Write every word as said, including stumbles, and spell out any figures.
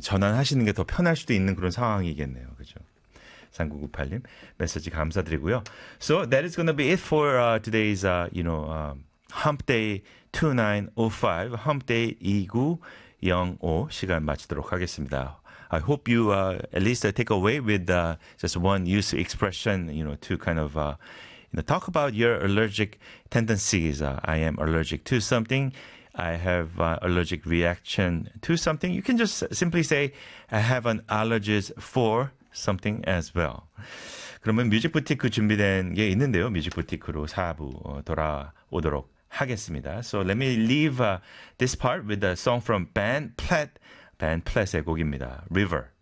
전환하시는 게 더 편할 수도 있는 그런 상황이겠네요. 그죠? 삼구구팔 님 메시지 감사드리고요. So that is going to be it for uh, today's uh, you know um, Hump Day 이구공공 Hump Day 이구공공 시간 마치도록 하겠습니다. I hope you uh, at least uh, take away with uh, just one use expression, you know, to kind of uh, you know talk about your allergic tendencies. Uh, I am allergic to something. I have uh, allergic reaction to something. You can just simply say I have an allergies for something as well. 그러면 뮤직 부티크 준비된 게 있는데요. 뮤직 부티크로 사 부 어, 돌아오도록 하겠습니다. So let me leave uh, this part with a song from Ben Platt. Ben Platt의 곡입니다. River.